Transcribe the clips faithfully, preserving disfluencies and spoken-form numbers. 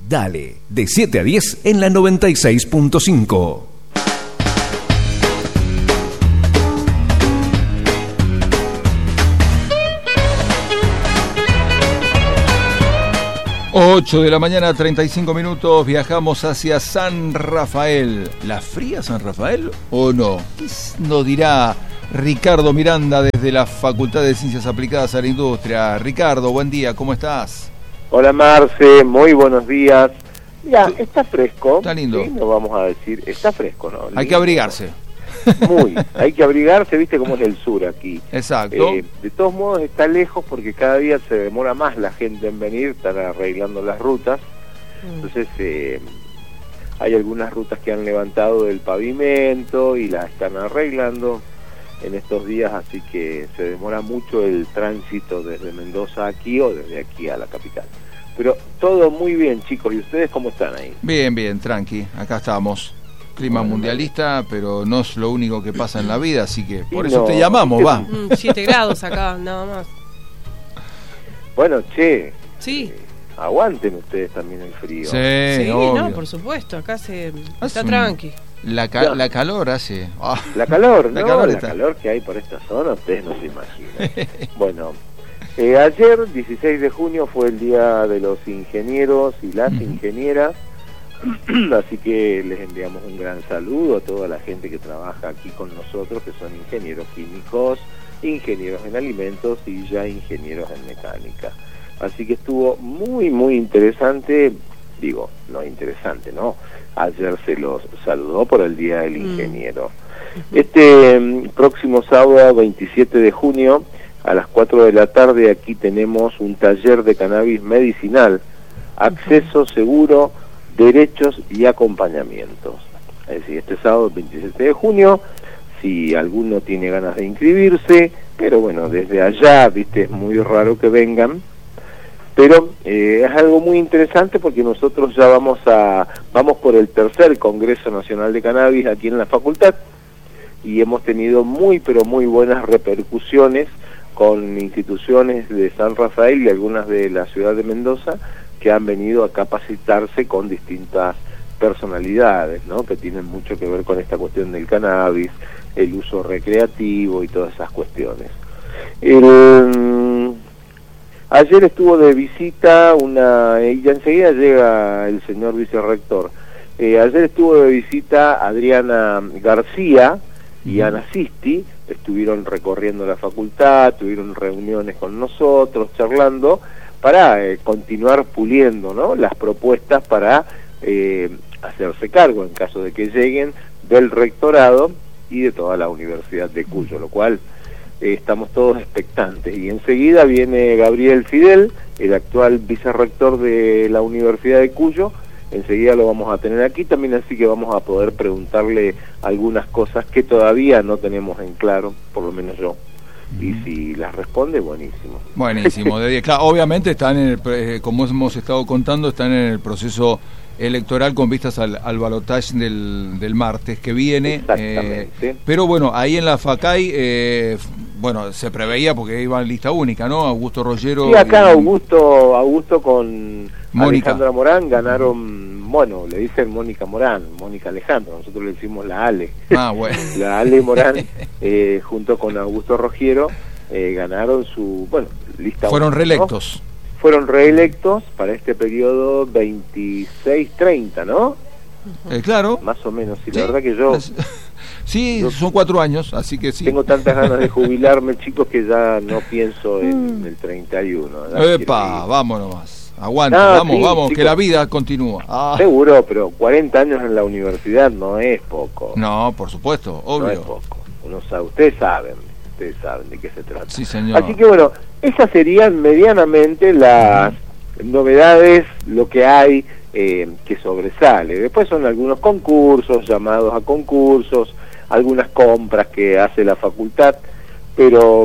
Dale, de siete a diez en la noventa y seis punto cinco. ocho de la mañana, treinta y cinco minutos, viajamos hacia San Rafael. ¿La fría San Rafael o no? ¿Qué nos dirá Ricardo Miranda desde la Facultad de Ciencias Aplicadas a la Industria? Ricardo, buen día, ¿cómo estás? Hola Marce, muy buenos días. Ya, está fresco. Está lindo. Sí, no vamos a decir, está fresco, ¿no? Hay Lindo. que abrigarse. Muy, hay que abrigarse, viste cómo es el sur aquí. Exacto. Eh, de todos modos está lejos porque cada día se demora más la gente en venir, están arreglando las rutas. Entonces eh, hay algunas rutas que han levantado del pavimento y las están arreglando en estos días, así que se demora mucho el tránsito desde Mendoza aquí o desde aquí a la capital. Pero todo muy bien, chicos. ¿Y ustedes cómo están ahí? Bien, bien, tranqui, acá estamos. Clima bueno, mundialista, pero no es lo único que pasa en la vida, así que por eso no, te llamamos, va. siete grados acá, nada más. Bueno, che. Sí. Eh, aguanten ustedes también el frío. Sí, sí obvio. No, por supuesto, acá se hace está tranqui. La, ca- la calor hace. Oh. La calor, ¿no? La calor, la está. calor que hay por esta zona, ustedes no se imaginan. Bueno, eh, ayer, dieciséis de junio, fue el Día de los Ingenieros y las uh-huh. Ingenieras. Así que les enviamos un gran saludo a toda la gente que trabaja aquí con nosotros, que son ingenieros químicos, ingenieros en alimentos y ya ingenieros en mecánica. Así que estuvo muy, muy interesante, digo, no interesante, ¿no? Ayer se los saludó por el Día del Ingeniero. Mm. Este um, próximo sábado, veintisiete de junio, a las cuatro de la tarde, aquí tenemos un taller de cannabis medicinal, acceso seguro, derechos y acompañamientos. Es decir, este sábado veintisiete de junio, si alguno tiene ganas de inscribirse, pero bueno, desde allá, viste, es muy raro que vengan, pero eh, es algo muy interesante porque nosotros ya vamos a vamos por el tercer Congreso Nacional de Cannabis aquí en la facultad y hemos tenido muy pero muy buenas repercusiones con instituciones de San Rafael y algunas de la ciudad de Mendoza que han venido a capacitarse con distintas personalidades, ¿no? Que tienen mucho que ver con esta cuestión del cannabis, el uso recreativo y todas esas cuestiones. El, ayer estuvo de visita una, y ya enseguida llega el señor vicerrector, eh, ayer estuvo de visita Adriana García y Ana Sisti, estuvieron recorriendo la facultad, tuvieron reuniones con nosotros, charlando, para eh, continuar puliendo, ¿no?, las propuestas para eh, hacerse cargo, en caso de que lleguen, del rectorado y de toda la Universidad de Cuyo, lo cual eh, estamos todos expectantes. Y enseguida viene Gabriel Fidel, el actual vicerrector de la Universidad de Cuyo, enseguida lo vamos a tener aquí también, así que vamos a poder preguntarle algunas cosas que todavía no tenemos en claro, por lo menos yo. Y si las responde, buenísimo. Buenísimo, de diez. Claro, obviamente están en el, eh, como hemos estado contando, están en el proceso electoral con vistas al, al balotaje del, del martes que viene. Exactamente. Eh, pero bueno, ahí en la FACAI, eh, bueno, se preveía porque iba en lista única, ¿no? Augusto Rollero. Sí, acá y, Augusto, Augusto con Mónica. Alejandra Morán ganaron, bueno, le dicen Mónica Morán, Mónica Alejandra, nosotros le decimos la Ale. Ah, bueno. La Ale Morán, eh, junto con Augusto Rogiero, eh, ganaron su, bueno, lista Fueron única, reelectos. ¿no? Fueron reelectos para este periodo veintiséis treinta, ¿no? Eh, claro. Más o menos, y sí, la verdad que yo... Sí, yo son cuatro años, así que sí. Tengo tantas ganas de jubilarme, chicos, que ya no pienso en el treinta y uno. Epa, vamos nomás. Aguanta, no, vamos, sí, vamos, chicos, que la vida continúa. Ah. Seguro, pero cuarenta años en la universidad no es poco. No, por supuesto, obvio. No es poco. Uno sabe, ustedes saben, ustedes saben de qué se trata. Sí, señor. Así que bueno, esas serían medianamente las novedades, lo que hay eh, que sobresale. Después son algunos concursos, llamados a concursos, algunas compras que hace la facultad, pero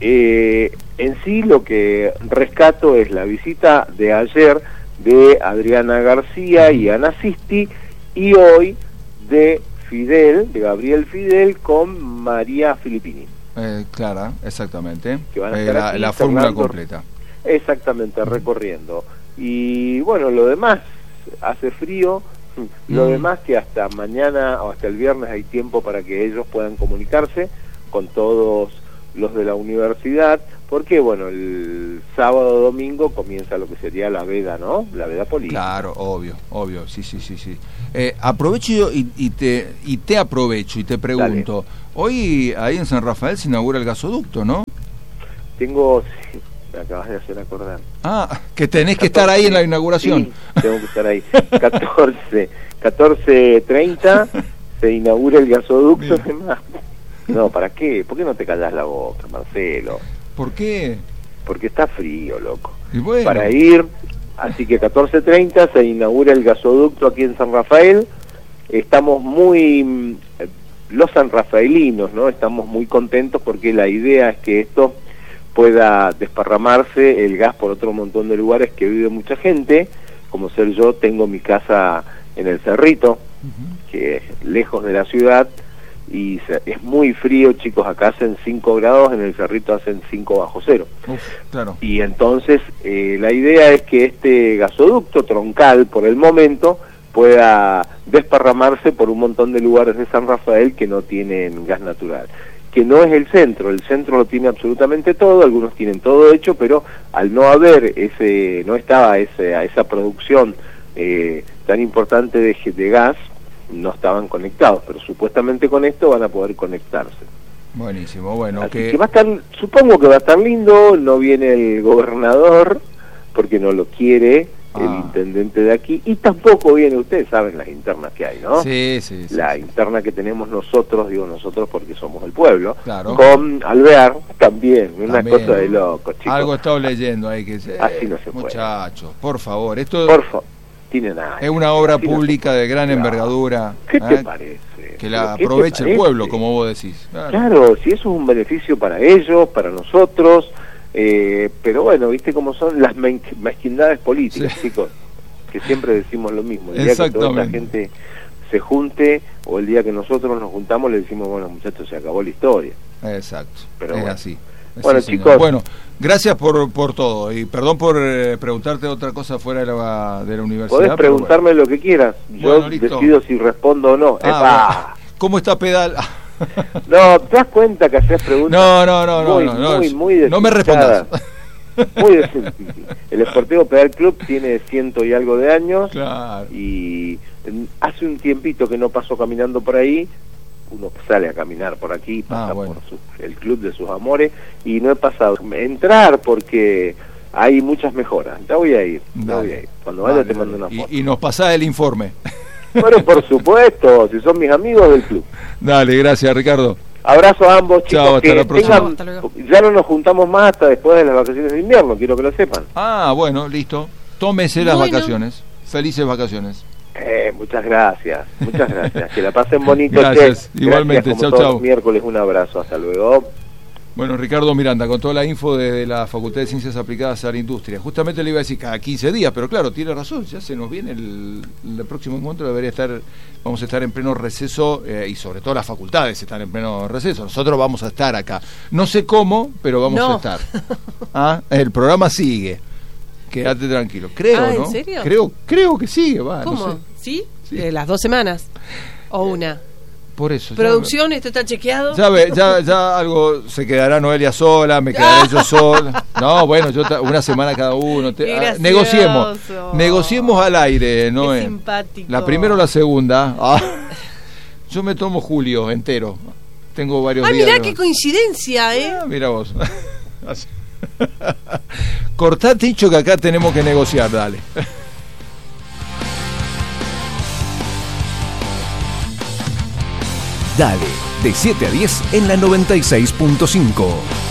eh, en sí lo que rescato es la visita de ayer de Adriana García y Ana Sisti, y hoy de Fidel, de Gabriel Fidel con María Filippini. Eh, Clara, exactamente. Que van a eh, estar la, aquí, la fórmula Fernando, completa. Exactamente, recorriendo. Y bueno, lo demás hace frío. Lo Mm. demás que hasta mañana o hasta el viernes hay tiempo para que ellos puedan comunicarse con todos los de la universidad, porque bueno, el sábado domingo comienza lo que sería la veda, ¿no? La veda política. Claro, obvio, obvio, sí, sí, sí, sí. Eh, aprovecho yo y, y te y te aprovecho y te pregunto, Dale. Hoy ahí en San Rafael se inaugura el gasoducto, ¿no? Tengo, sí, me acabas de hacer acordar. Ah, que tenés que estar ahí en la inauguración. Sí, tengo que estar ahí. catorce, catorce treinta se inaugura el gasoducto. No, ¿para qué? ¿Por qué no te callas la boca, Marcelo? ¿Por qué? Porque está frío, loco. Y bueno. Para ir, así que catorce treinta se inaugura el gasoducto aquí en San Rafael. Estamos muy, los sanrafaelinos, ¿no? Estamos muy contentos porque la idea es que esto pueda desparramarse el gas por otro montón de lugares que vive mucha gente, como ser yo. Tengo mi casa en el Cerrito, uh-huh. que es lejos de la ciudad, y se, es muy frío, chicos. Acá hacen cinco grados, en el Cerrito hacen cinco bajo cero. Uf, claro. Y entonces eh, la idea es que este gasoducto troncal, por el momento, pueda desparramarse por un montón de lugares de San Rafael que no tienen gas natural. Que no es el centro, el centro lo tiene absolutamente todo, algunos tienen todo hecho, pero al no haber ese, no estaba ese, esa producción eh, tan importante de, de gas, no estaban conectados, pero supuestamente con esto van a poder conectarse. Buenísimo, bueno, Así que... que va a estar, supongo que va a estar lindo. No viene el gobernador porque no lo quiere el Ah. intendente de aquí, y tampoco viene, ustedes saben las internas que hay, ¿no? Sí, sí, sí. La sí. interna que tenemos nosotros, digo nosotros porque somos el pueblo, Claro. con Alvear también, una También. cosa de loco, chicos. Algo he estado leyendo ahí que dice, Así no se puede. muchachos, por favor, esto Por favor, tiene nada. es una obra Así no se pública puede. de gran Claro. envergadura. ¿Qué te ¿eh? parece? Que la ¿Pero qué te aproveche el parece? pueblo, como vos decís. Claro. Claro, si eso es un beneficio para ellos, para nosotros, eh, pero bueno, viste cómo son las me- mezquindades políticas, Sí. chicos, que siempre decimos lo mismo. El día que toda esta gente se junte, o el día que nosotros nos juntamos, le decimos, bueno, muchachos, se acabó la historia. Exacto, Pero es bueno. así. Bueno, Sí, señor. chicos. Bueno, gracias por, por todo y perdón por eh, preguntarte otra cosa fuera de la, de la universidad. Podés pero preguntarme lo que quieras, yo Bueno, listo. decido si respondo o no. bueno. ¡Epa! Ah, bueno. ¿Cómo está Pedal? No, ¿te das cuenta que haces preguntas No, no, no, no, muy, no, no, muy, muy no me respondas. desinchadas? Muy desin- El Sportivo Pedal Club tiene ciento y algo de años. Claro. Y hace un tiempito que no paso caminando por ahí. Uno sale a caminar por aquí, pasa Ah, bueno. por su- el club de sus amores, y no he pasado entrar porque hay muchas mejoras. Ya voy a ir, ya Dale. voy a ir. Cuando vaya Dale, te mando dale. una foto. Y, y nos pasás el informe. Bueno, por supuesto, si son mis amigos del club. Dale, gracias, Ricardo. Abrazo a ambos, chicos. Chao, hasta que la próxima. tengan- Hasta luego. ya no nos juntamos más hasta después de las vacaciones de invierno, quiero que lo sepan. Ah, bueno, listo. Tómese las Bueno. vacaciones. Felices vacaciones. Eh, muchas gracias, muchas gracias. Que la pasen bonito. Gracias, che. igualmente. Gracias, como Chau, todos chau. los miércoles, un abrazo. Hasta luego. Bueno, Ricardo Miranda, con toda la info de la Facultad de Ciencias Aplicadas a la Industria. Justamente le iba a decir cada quince días, pero claro, tiene razón, ya se nos viene el, el próximo encuentro, debería estar, vamos a estar en pleno receso, eh, y sobre todo las facultades están en pleno receso. Nosotros vamos a estar acá. No sé cómo, pero vamos No. a estar. Ah, el programa sigue. Quédate tranquilo. Creo, Ah, ¿en ¿no? serio? Creo, creo que sigue, va, ¿Cómo? no sé. ¿Sí? Sí. Eh, las dos semanas. O una. Por eso. ya- Producción, esto está chequeado. Ya, ve, ya, ya algo se quedará Noelia sola, me quedaré yo sola. No, bueno, yo ta- una semana cada uno. Te- Qué ah, gracioso. negociemos. Negociemos al aire, ¿no? Qué simpático. La primera o la segunda. Ah, yo me tomo julio entero. Tengo varios Ah, días. mirá ¿no? qué coincidencia, ¿eh? Ah, mira vos. Así. Cortate, dicho que acá tenemos que negociar, dale. Dale, de siete a diez en la noventa y seis punto cinco.